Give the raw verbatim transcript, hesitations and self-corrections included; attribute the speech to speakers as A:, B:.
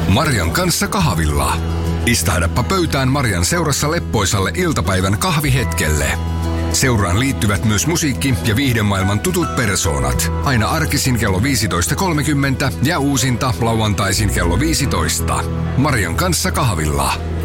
A: Marjan kanssa kahvilla. Istahdappa pöytään Marjan seurassa leppoisalle iltapäivän kahvihetkelle. Seuraan liittyvät myös musiikki- ja viihdemaailman tutut persoonat. Aina arkisin kello viisitoista kolmekymmentä ja uusinta lauantaisin kello viisitoista. Marjan kanssa kahvilla.